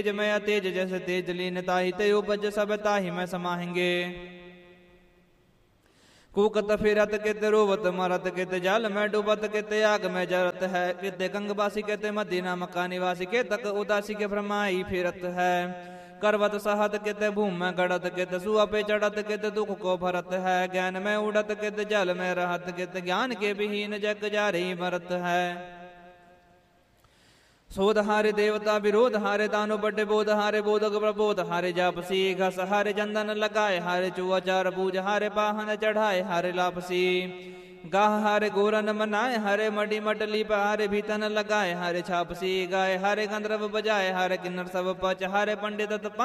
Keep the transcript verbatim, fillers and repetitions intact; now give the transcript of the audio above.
मैं तेज जैसे तेज लीन ताहि ते उपज सब ताहि में समाहेंगे। कूकत फिरत कित रोवत मरत कित जल में डूबत कित आग में जरत है। कित गंगवासी कित मदीना मक्का निवासी के तक उदासी के भ्रमाई फिरत है। करवत सहत कित भूम में गड़त कित सुआ पे चढ़त कित दुख को भरत है। ज्ञान में उड़त कित जल में रहत कित ज्ञान के विहीन जग जारी मरत है। सोध हारे देवता विरोध हारे दानो बड़े बोध हारे बोधक प्रबोध हारे जापसी। घस हारे चंदन लगाए हारे चुआचार पूज हारे पाहन चढ़ाए हारे लापसी। गाह हारे गोरन मनाए हारे मडी मटली हारे भीतन लगाए हारे छापसी। गाय हारे गंधर्व बजाए हारे किन्नर सब पच हारे पंडित